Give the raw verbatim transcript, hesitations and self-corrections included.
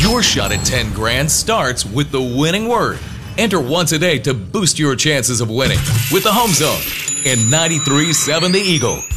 Your shot at ten grand starts with the winning word. Enter once a day to boost your chances of winning with the Home Zone and ninety-three point seven The Eagle.